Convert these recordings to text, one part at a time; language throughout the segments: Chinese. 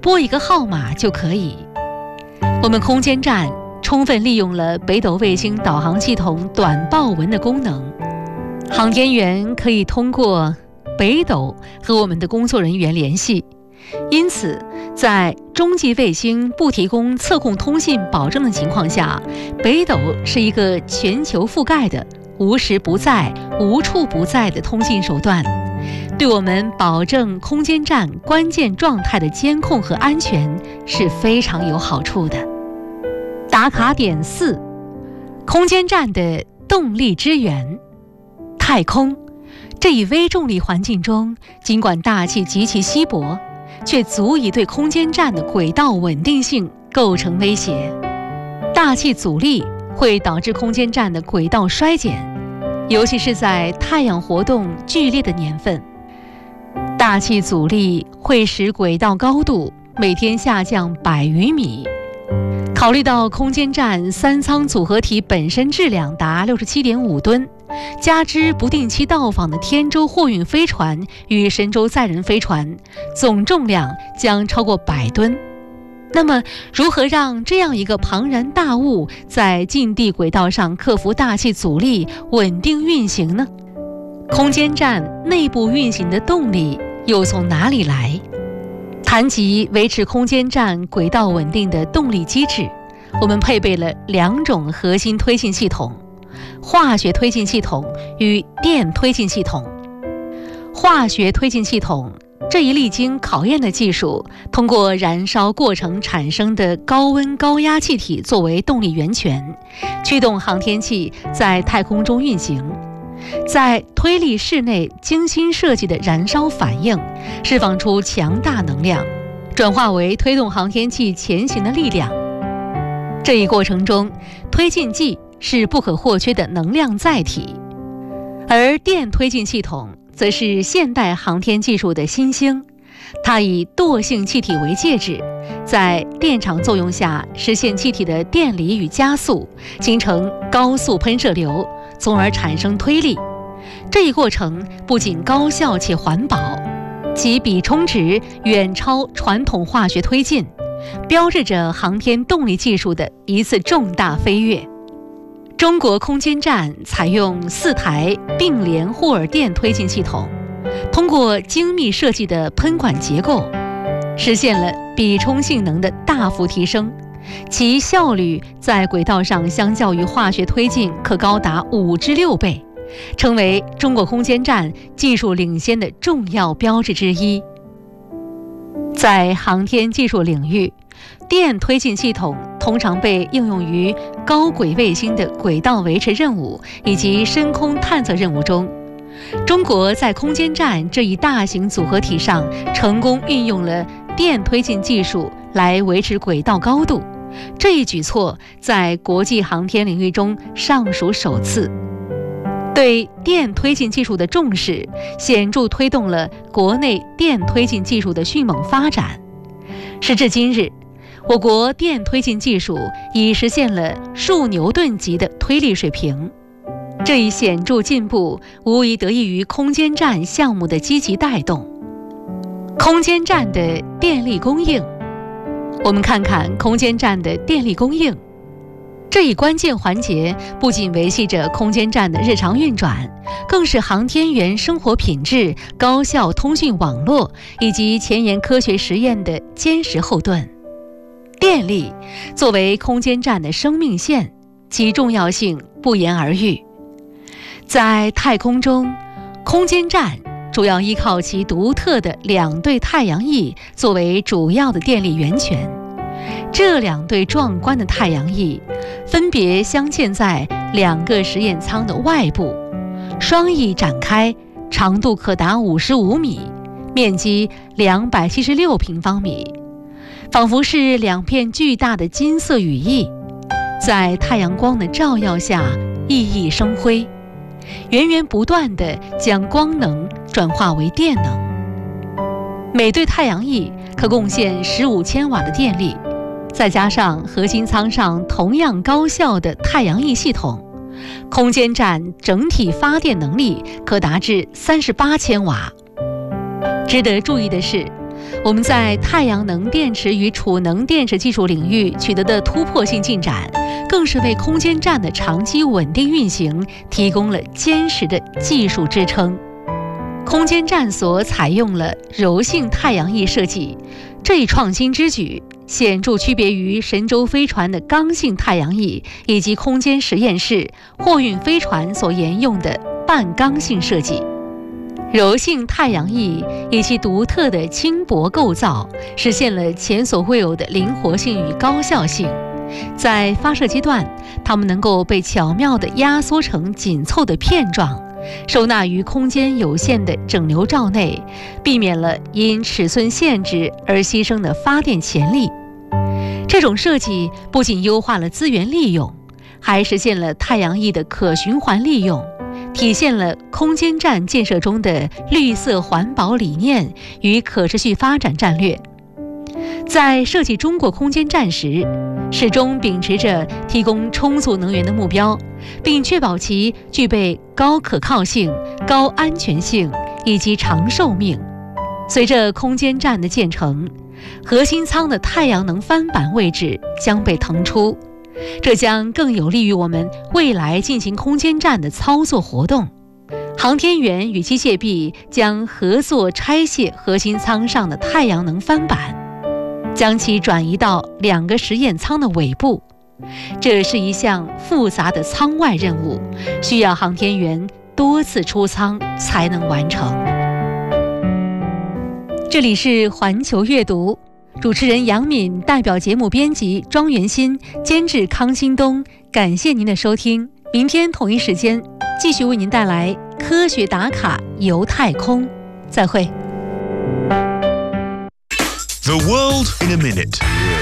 拨一个号码就可以。我们空间站充分利用了北斗卫星导航系统短报文的功能，航天员可以通过北斗和我们的工作人员联系。因此，在中继卫星不提供测控通信保证的情况下，北斗是一个全球覆盖的、无时不在、无处不在的通信手段，对我们保证空间站关键状态的监控和安全是非常有好处的。打卡点4，空间站的动力支援。太空这一微重力环境中，尽管大气极其稀薄，却足以对空间站的轨道稳定性构成威胁。大气阻力会导致空间站的轨道衰减，尤其是在太阳活动剧烈的年份。大气阻力会使轨道高度每天下降100余米。考虑到空间站3舱组合体本身质量达67.5吨，加之不定期到访的天舟货运飞船与神舟载人飞船，总重量将超过100吨。那么，如何让这样一个庞然大物在近地轨道上克服大气阻力，稳定运行呢？空间站内部运行的动力又从哪里来？谈及维持空间站轨道稳定的动力机制，我们配备了2种核心推进系统：化学推进系统与电推进系统。化学推进系统这一历经考验的技术，通过燃烧过程产生的高温高压气体作为动力源泉，驱动航天器在太空中运行。在推力室内精心设计的燃烧反应，释放出强大能量，转化为推动航天器前行的力量。这一过程中，推进剂是不可或缺的能量载体，而电推进系统则是现代航天技术的新兴。它以惰性气体为介质，在电场作用下实现气体的电离与加速，形成高速喷射流，从而产生推力。这一过程不仅高效且环保，其比冲值远超传统化学推进，标志着航天动力技术的一次重大飞跃。中国空间站采用4台并联霍尔电推进系统，通过精密设计的喷管结构，实现了比冲性能的大幅提升，其效率在轨道上相较于化学推进可高达5至6倍，成为中国空间站技术领先的重要标志之一。在航天技术领域，电推进系统通常被应用于高轨卫星的轨道维持任务以及深空探测任务中。中国在空间站这一大型组合体上成功运用了电推进技术来维持轨道高度，这一举措在国际航天领域中尚属首次。对电推进技术的重视，显著推动了国内电推进技术的迅猛发展。时至今日，我国电推进技术已实现了数牛顿级的推力水平。这一显著进步无疑得益于空间站项目的积极带动。空间站的电力供应，我们看看空间站的电力供应。这一关键环节不仅维系着空间站的日常运转，更是航天员生活品质、高效通讯网络以及前沿科学实验的坚实后盾。电力作为空间站的生命线，其重要性不言而喻。在太空中，空间站主要依靠其独特的2对太阳翼作为主要的电力源泉。这2对壮观的太阳翼分别镶嵌在2个实验舱的外部，双翼展开，长度可达55米，面积276平方米，仿佛是2片巨大的金色羽翼，在太阳光的照耀下熠熠生辉，源源不断地将光能转化为电能。每对太阳翼可贡献15千瓦的电力，再加上核心舱上同样高效的太阳翼系统，空间站整体发电能力可达至38千瓦。值得注意的是， 我们在太阳能电池与储能电池技术领域取得的突破性进展，更是为空间站的长期稳定运行提供了坚实的技术支撑。空间站所采用了柔性太阳翼设计，这一创新之举显著区别于神舟飞船的刚性太阳翼以及空间实验室货运飞船所沿用的半刚性设计。柔性太阳翼以其独特的轻薄构造，实现了前所未有的灵活性与高效性。在发射阶段，它们能够被巧妙地压缩成紧凑的片状，收纳于空间有限的整流罩内，避免了因尺寸限制而牺牲的发电潜力。这种设计不仅优化了资源利用，还实现了太阳翼的可循环利用，体现了空间站建设中的绿色环保理念与可持续发展战略。在设计中国空间站时，始终秉持着提供充足能源的目标，并确保其具备高可靠性、高安全性以及长寿命。随着空间站的建成，核心舱的太阳能帆板位置将被腾出，这将更有利于我们未来进行空间站的操作活动。航天员与机械臂将合作拆卸核心舱上的太阳能帆板，将其转移到2个实验舱的尾部。这是一项复杂的舱外任务，需要航天员多次出舱才能完成。这里是环球阅读，主持人杨敏，代表节目编辑庄元新，监制康新东。感谢您的收听，明天同一时间继续为您带来科学打卡游太空。再会。 The world in a minute。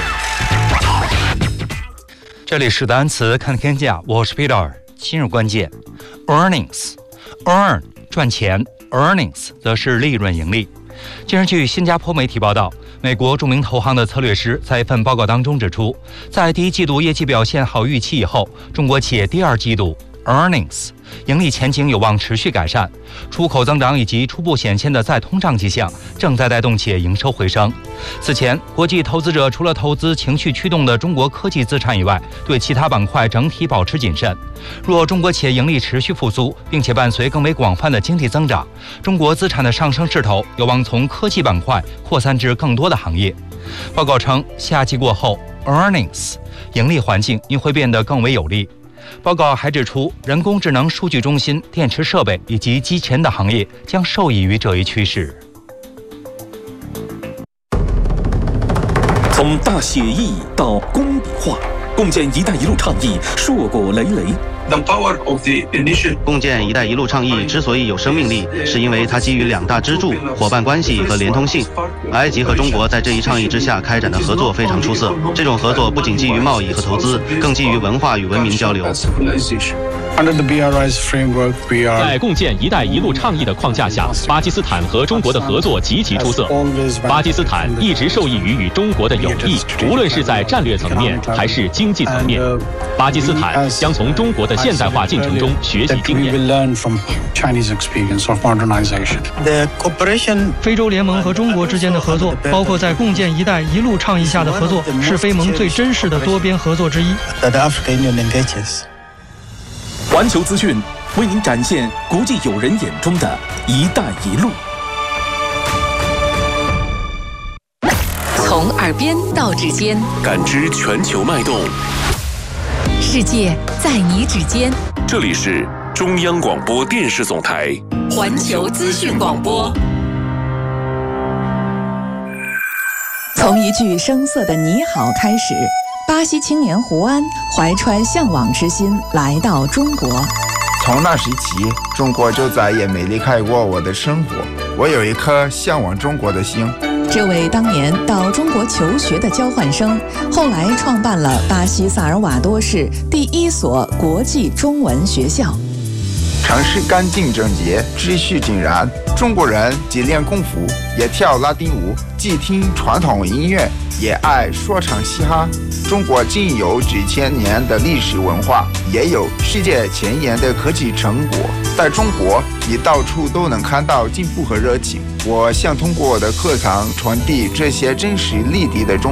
这里是单词看天下，我是 Peter。今日关键 ：earnings，earn 赚钱 ，earnings 则是利润盈利。近日，据新加坡媒体报道，美国著名投行的策略师在一份报告当中指出，在第一季度业绩表现好预期以后，中国企业第二季度 earnings 盈利前景有望持续改善，出口增长以及初步显现的再通胀迹象正在带动企业营收回升。此前，国际投资者除了投资情绪驱动的中国科技资产以外，对其他板块整体保持谨慎。若中国企业盈利持续复苏，并且伴随更为广泛的经济增长，中国资产的上升势头有望从科技板块扩散至更多的行业。报告称，夏季过后 earnings 盈利环境应会变得更为有利。报告还指出，人工智能、数据中心、电池设备以及机器人的行业将受益于这一趋势。 从大写意到工笔画，共建“一带一路”倡议硕果累累。 共建“一带一路”倡议之所以有生命力，是因为它基于2大支柱：伙伴关系和连通性。埃及和中国在这一倡议之下开展的合作非常出色。这种合作不仅基于贸易和投资，更基于文化与文明交流。 在共建“一带一路”倡议的框架下，巴基斯坦和中国的合作极其出色。巴基斯坦一直受益于与中国的友谊，无论是在战略层面还是经济层面。巴基斯坦将从中国的现代化进程中学习经验。 非洲联盟和中国之间的合作，包括在共建“一带一路”倡议下的合作，是非盟最真实的多边合作之一。 环球资讯为您展现国际友人眼中的“一带一路”。 从耳边到指尖， 感知全球脉动， 世界在你指尖。 这里是中央广播电视总台环球资讯广播。 从一句声色的你好开始，巴西青年胡安怀揣向往之心来到中国。 从那时起，中国就再也没离开过我的生活。我有一颗向往中国的心。 这位当年到中国求学的交换生，后来创办了巴西萨尔瓦多市第1所国际中文学校。 城市干净整洁，秩序井然。中国人既练功夫，也跳拉丁舞，既听传统音乐， 也爱说唱嘻哈。中国仅有几千年的历史文化，也有世界前沿的科技成果。在中国，你到处都能看到进步和热情。我想通过我的课堂传递这些真实立体的中